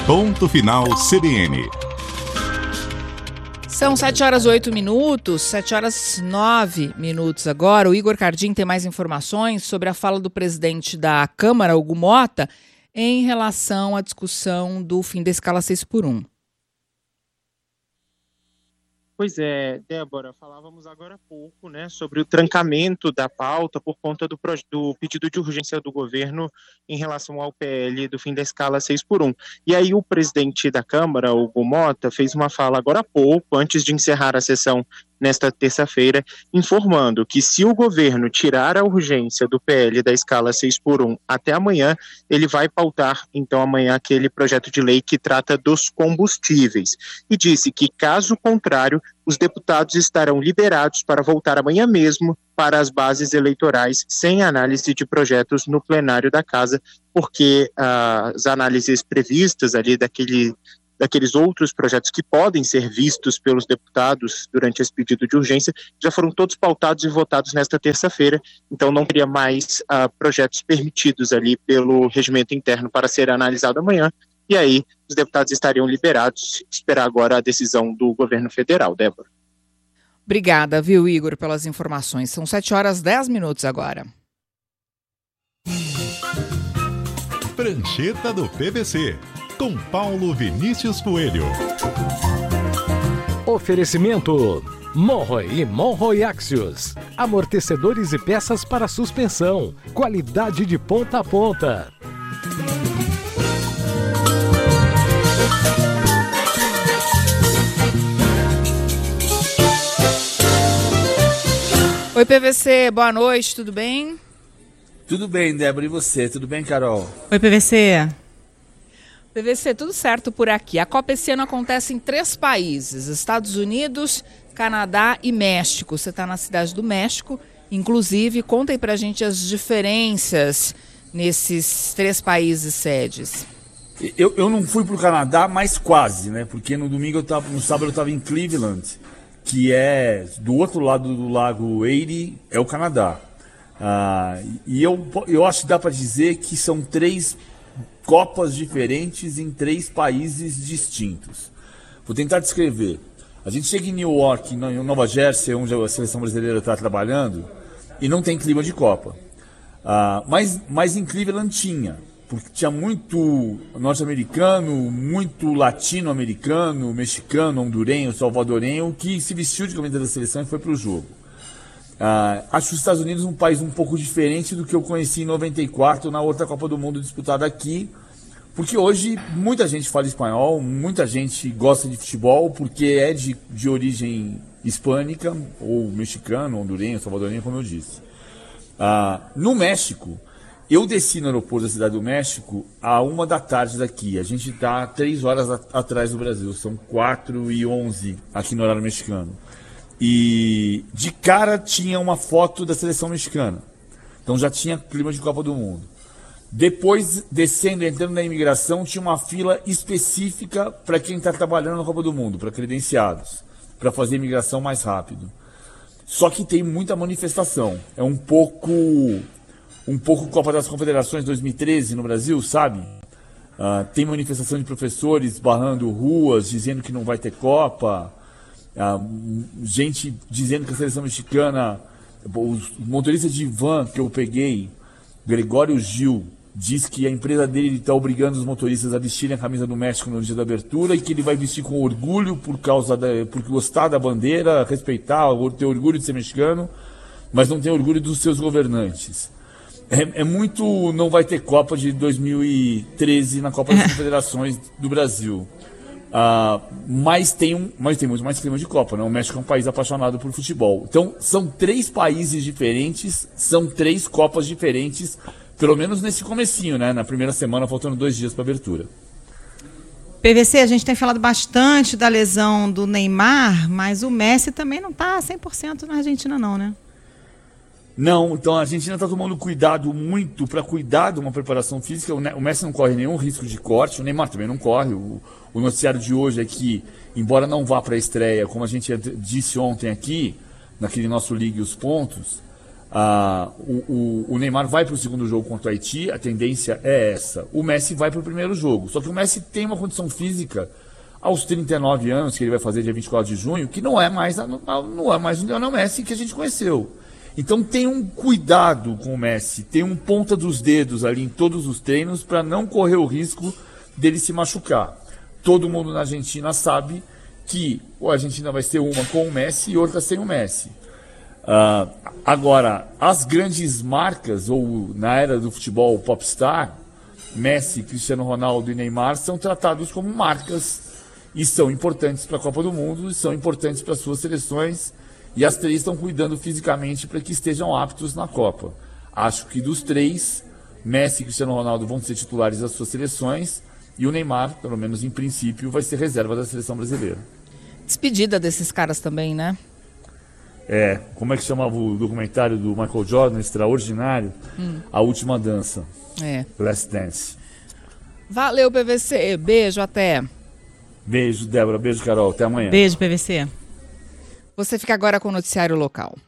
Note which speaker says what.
Speaker 1: Ponto Final CBN.
Speaker 2: São 7h08, 7h09 agora. O Igor Cardim tem mais informações sobre a fala do presidente da Câmara, Hugo Motta, em relação à discussão do fim da escala 6x1.
Speaker 3: Pois é, Débora, falávamos agora há pouco, sobre o trancamento da pauta por conta do pedido de urgência do governo em relação ao PL do fim da escala 6x1. E aí o presidente da Câmara, Hugo Motta, fez uma fala agora há pouco, antes de encerrar a sessão nesta terça-feira, informando que se o governo tirar a urgência do PL da escala 6x1 até amanhã, ele vai pautar, então, amanhã aquele projeto de lei que trata dos combustíveis. E disse que, caso contrário, os deputados estarão liberados para voltar amanhã mesmo para as bases eleitorais, sem análise de projetos no plenário da Casa, porque as análises previstas ali daqueles outros projetos que podem ser vistos pelos deputados durante esse pedido de urgência, já foram todos pautados e votados nesta terça-feira, então não teria mais projetos permitidos ali pelo regimento interno para ser analisado amanhã, e aí os deputados estariam liberados, esperar agora a decisão do governo federal. Débora.
Speaker 2: Obrigada, viu, Igor, pelas informações. São 7h10 agora.
Speaker 1: Prancheta do PVC, com Paulo Vinícius Coelho.
Speaker 4: Oferecimento Monroe e Monroe Axios. Amortecedores e peças para suspensão. Qualidade de ponta a ponta.
Speaker 2: Oi, PVC, boa noite, tudo bem?
Speaker 5: Tudo bem, Débora, e você? Tudo bem, Carol?
Speaker 2: Oi, PVC. PVC, tudo certo por aqui. A Copa esse ano acontece em 3 países, Estados Unidos, Canadá e México. Você está na cidade do México, inclusive, conta aí pra gente as diferenças nesses 3 países sedes.
Speaker 5: Eu não fui pro Canadá, mas quase, porque no sábado eu estava em Cleveland, que é do outro lado do lago Erie, é o Canadá. E eu acho que dá para dizer que são 3 Copas diferentes em 3 países distintos. Vou tentar descrever. A gente chega em New York, em Nova Jersey, onde a seleção brasileira está trabalhando, e não tem clima de Copa. Mas em Cleveland tinha, porque tinha muito norte-americano, muito latino-americano, mexicano, hondurenho, salvadorenho, que se vestiu de camisa da seleção e foi para o jogo. Acho os Estados Unidos um país um pouco diferente do que eu conheci em 94, na outra Copa do Mundo disputada aqui, porque hoje muita gente fala espanhol, muita gente gosta de futebol, porque é de origem hispânica, ou mexicano, hondurenho, salvadorenho, como eu disse. No México, eu desci no aeroporto da Cidade do México à 1h daqui. A gente está 3 horas atrás do Brasil. São 4h11 aqui no horário mexicano. E de cara tinha uma foto da seleção mexicana. Então já tinha clima de Copa do Mundo. Depois, descendo, entrando na imigração, tinha uma fila específica para quem está trabalhando na Copa do Mundo, para credenciados, para fazer a imigração mais rápido. Só que tem muita manifestação. É um pouco Copa das Confederações 2013 no Brasil, sabe? Tem manifestação de professores barrando ruas, dizendo que não vai ter Copa. Gente dizendo que a seleção mexicana... O motorista de van que eu peguei, Gregório Gil, diz que a empresa dele está obrigando os motoristas a vestirem a camisa do México no dia da abertura e que ele vai vestir com orgulho por gostar da bandeira, respeitar, ter orgulho de ser mexicano, mas não tem orgulho dos seus governantes. É muito não vai ter Copa de 2013 na Copa das Confederações do Brasil. Mas tem muito mais clima de Copa, né? O México é um país apaixonado por futebol. Então, são 3 países diferentes, são 3 Copas diferentes, pelo menos nesse comecinho, né? Na primeira semana, faltando 2 dias para a abertura.
Speaker 6: PVC, a gente tem falado bastante da lesão do Neymar, mas o Messi também não está 100% na Argentina não, né?
Speaker 5: Não, então a Argentina está tomando cuidado muito para cuidar de uma preparação física. O Messi não corre nenhum risco de corte, o Neymar também não corre. O noticiário de hoje é que, embora não vá para a estreia, como a gente disse ontem aqui, naquele nosso Ligue os Pontos, O Neymar vai para o segundo jogo contra o Haiti, a tendência é essa. O Messi vai para o primeiro jogo. Só que o Messi tem uma condição física aos 39 anos, que ele vai fazer dia 24 de junho, que não é mais o Lionel Messi que a gente conheceu. Então tem um cuidado com o Messi, tem um ponta dos dedos ali em todos os treinos para não correr o risco dele se machucar. Todo mundo na Argentina sabe que a Argentina vai ser uma com o Messi e outra sem o Messi. Agora, as grandes marcas, ou na era do futebol popstar, Messi, Cristiano Ronaldo e Neymar são tratados como marcas e são importantes para a Copa do Mundo e são importantes para as suas seleções, e as três estão cuidando fisicamente para que estejam aptos na Copa. Acho que dos três, Messi e Cristiano Ronaldo vão ser titulares das suas seleções e o Neymar, pelo menos em princípio, vai ser reserva da seleção brasileira. Despedida desses caras também, né? Como é que chamava o documentário do Michael Jordan, extraordinário? A Última Dança. Last Dance.
Speaker 2: Valeu, PVC. Beijo, até.
Speaker 5: Beijo, Débora. Beijo, Carol. Até amanhã.
Speaker 6: Beijo, PVC.
Speaker 2: Você fica agora com o noticiário local.